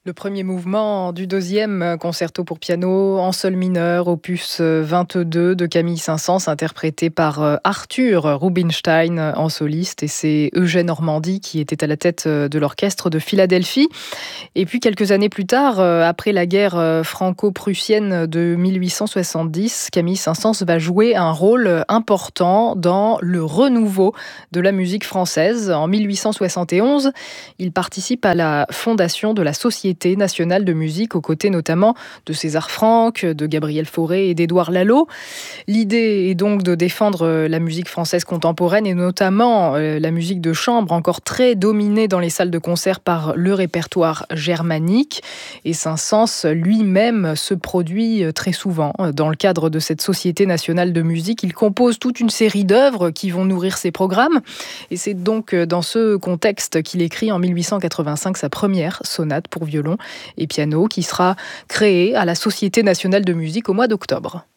Le premier mouvement du deuxième concerto pour piano en sol mineur, opus 22 de Camille Saint-Saëns, interprété par Arthur Rubinstein en soliste. Et c'est Eugène Ormandy qui était à la tête de l'orchestre de Philadelphie. Et puis quelques années plus tard, après la guerre franco-prussienne de 1870, Camille Saint-Saëns va jouer un rôle important dans le renouveau de la musique française. En 1871, il participe à la fondation de la Société nationale de musique, aux côtés notamment de César Franck, de Gabriel Fauré et d'Édouard Lalo. L'idée est donc de défendre la musique française contemporaine et notamment la musique de chambre, encore très dominée dans les salles de concert par le répertoire germanique. Et Saint-Saëns lui-même se produit très souvent dans le cadre de cette Société nationale de musique. Il compose toute une série d'œuvres qui vont nourrir ses programmes. Et c'est donc dans ce contexte qu'il écrit en 1885 sa première sonate pour violon et piano qui sera créée à la Société nationale de musique au mois d'octobre.